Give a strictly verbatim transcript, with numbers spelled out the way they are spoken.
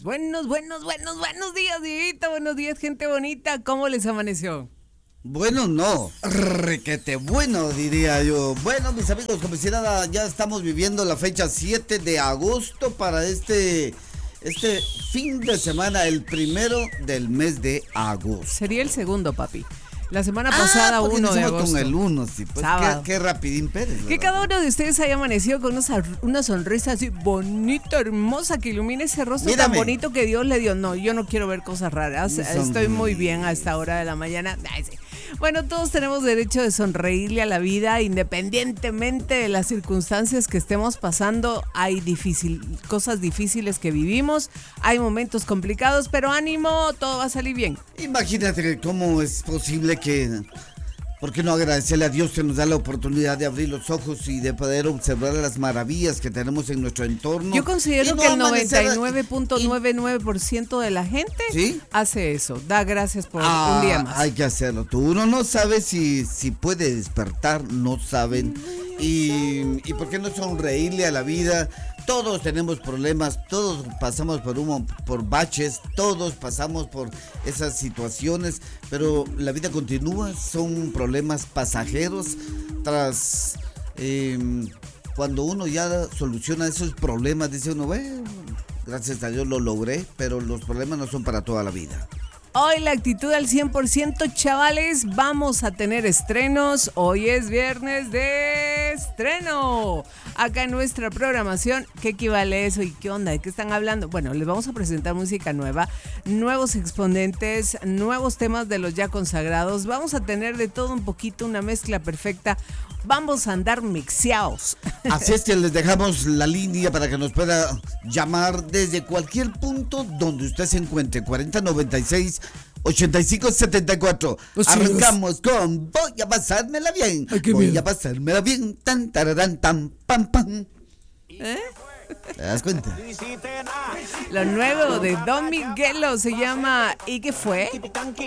buenos, buenos, buenos, buenos días, Dieguito. Buenos días, gente bonita. ¿Cómo les amaneció? Bueno, no, requete bueno, diría yo. Bueno, mis amigos, como si nada, ya estamos viviendo la fecha siete de agosto para este, este fin de semana, el primero del mes de agosto. Sería el segundo, papi. La semana pasada, ah, uno de agosto. Con el uno, sí, pues sábado. Qué, qué rapidín Pérez. ¿Verdad? Que cada uno de ustedes haya amanecido con una, una sonrisa así bonita, hermosa, que ilumine ese rostro Mírame. tan bonito que Dios le dio. No, yo no quiero ver cosas raras. Estoy muy bien a esta hora de la mañana. Ay, sí. Bueno, todos tenemos derecho de sonreírle a la vida, independientemente de las circunstancias que estemos pasando. Hay difícil, cosas difíciles que vivimos, hay momentos complicados, pero ánimo, todo va a salir bien. Imagínate cómo es posible que... ¿Por qué no agradecerle a Dios que nos da la oportunidad de abrir los ojos y de poder observar las maravillas que tenemos en nuestro entorno? Yo considero no que el noventa y nueve punto noventa y nueve por ciento de la gente ¿Sí? hace eso. Da gracias por ah, un día más. Hay que hacerlo tú. Uno no sabe si, si puede despertar, no saben. Y, y por qué no sonreírle a la vida. Todos tenemos problemas, todos pasamos por un, por baches, todos pasamos por esas situaciones, pero la vida continúa, son problemas pasajeros. Tras eh, cuando uno ya soluciona esos problemas, dice uno, bueno, gracias a Dios lo logré, pero los problemas no son para toda la vida. Hoy la actitud al cien por ciento, chavales, vamos a tener estrenos. Hoy es viernes de estreno. Acá en nuestra programación, ¿qué equivale eso y qué onda? ¿De qué están hablando? Bueno, les vamos a presentar música nueva, nuevos exponentes, nuevos temas de los ya consagrados. Vamos a tener de todo un poquito, una mezcla perfecta. Vamos a andar mixeados. Así es que les dejamos la línea para que nos pueda llamar desde cualquier punto donde usted se encuentre. cuarenta noventa y seis ochenta y cinco setenta y cuatro. Pues arrancamos sí, con voy a pasármela bien. Ay, voy bien. a pasármela bien. Tan, tararán, tan, pam, pam. ¿Eh? ¿Te das cuenta? Lo nuevo de Don Miguelo se llama ¿Y qué fue?